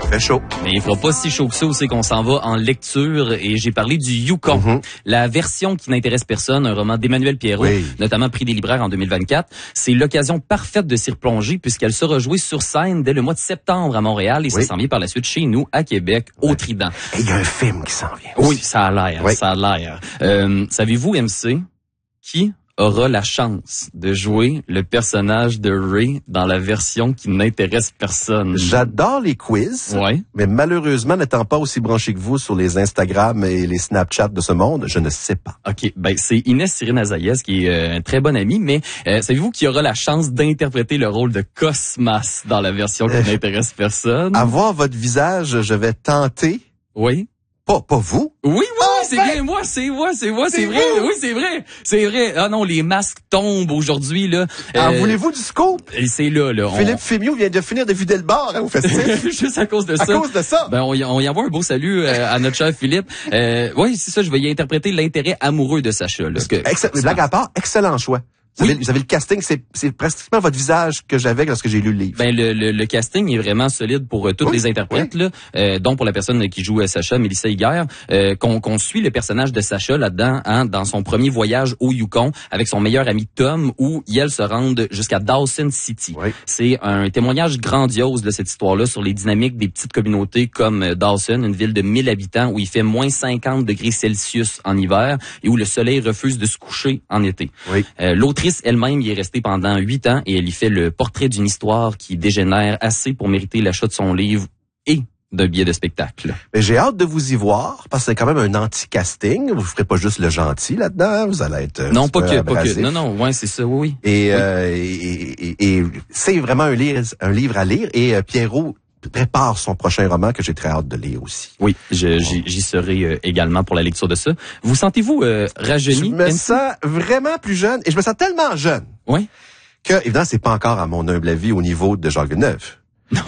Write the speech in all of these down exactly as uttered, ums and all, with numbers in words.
Très chaud. Mais il fera pas si chaud que ça, c'est qu'on s'en va en lecture et j'ai parlé du Yukon. Mm-hmm. La version qui n'intéresse personne, un roman d'Emmanuel Pierrot, oui. notamment prix des libraires en deux mille vingt-quatre. C'est l'occasion parfaite de s'y replonger puisqu'elle sera jouée sur scène dès le mois de septembre à Montréal et oui. ça s'en vient par la suite chez nous à Québec, au ouais. Trident. Et il y a un film qui s'en vient aussi. Oui, ça a l'air, oui. ça a l'air. Euh, savez-vous, M C, qui aura la chance de jouer le personnage de Ray dans la version qui n'intéresse personne? J'adore les quiz, ouais. mais malheureusement, n'étant pas aussi branché que vous sur les Instagram et les Snapchat de ce monde, je ne sais pas. OK, ben c'est Inès Cyrine Azaïez qui est euh, un très bon ami, mais euh, savez-vous qui aura la chance d'interpréter le rôle de Cosmas dans la version qui euh, n'intéresse personne? À voir votre visage, je vais tenter. Oui. Pas, pas vous? Oui, oui, oh, c'est ben, bien moi, c'est moi, c'est moi, c'est, c'est vrai. Vous. Oui, c'est vrai. C'est vrai. Ah non, les masques tombent aujourd'hui, là. Ah, euh, voulez-vous du scoop? C'est là, là. Philippe on... Fémiot vient de finir de vider le bar hein, au festival. Juste à cause de à ça. À cause de ça. Ben, on y, on y envoie un beau salut euh, à notre cher Philippe. Euh, oui, c'est ça, je vais y interpréter l'intérêt amoureux de Sacha, là. Parce que, Excel... Blague à part, excellent choix. Vous, oui. avez, vous avez le casting, c'est, c'est pratiquement votre visage que j'avais lorsque j'ai lu le livre. Ben le, le, le casting est vraiment solide pour euh, toutes oui. les interprètes oui. là, euh, dont pour la personne qui joue euh, Sacha, Mélissa Higuer, euh, qu'on, qu'on suit le personnage de Sacha là-dedans, hein, dans son premier voyage au Yukon avec son meilleur ami Tom, où ils se rendent jusqu'à Dawson City. Oui. C'est un témoignage grandiose de cette histoire-là sur les dynamiques des petites communautés comme Dawson, une ville de mille habitants où il fait moins cinquante degrés Celsius en hiver et où le soleil refuse de se coucher en été. Oui. Euh, l'autrice elle-même y est restée pendant huit ans et elle y fait le portrait d'une histoire qui dégénère assez pour mériter l'achat de son livre et d'un billet de spectacle. Mais j'ai hâte de vous y voir parce que c'est quand même un anti-casting. Vous ferez pas juste le gentil là-dedans. Vous allez être non pas que, pas que non non ouais c'est ça oui. Et, oui. Euh, et, et, et c'est vraiment un livre un livre à lire et euh, Pierrot prépare son prochain roman que j'ai très hâte de lire aussi. Oui, je, j'y, j'y serai euh, également pour la lecture de ça. Vous sentez-vous euh, rajeuni? Je me sens vraiment plus jeune et je me sens tellement jeune. Oui. Que, évidemment, c'est pas encore à mon humble avis au niveau de Jacques Villeneuve.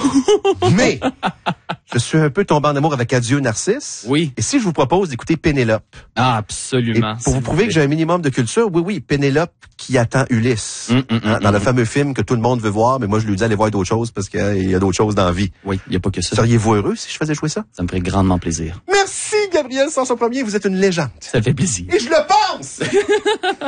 Mais, je suis un peu tombé en amour avec Adieu Narcisse. Oui. Et si je vous propose d'écouter Pénélope. Ah, absolument. Et pour vous prouver que j'ai un minimum de culture, oui, oui, Pénélope qui attend Ulysse. Mm, mm, hein, mm, dans mm. le fameux film que tout le monde veut voir, mais moi je lui dis allez voir d'autres choses parce qu'il y a d'autres choses dans la vie. Oui, il n'y a pas que ça. Seriez-vous heureux si je faisais jouer ça? Ça me ferait grandement plaisir. Merci Gabriel Sanson Premier, vous êtes une légende. Ça fait plaisir. Et je le pense!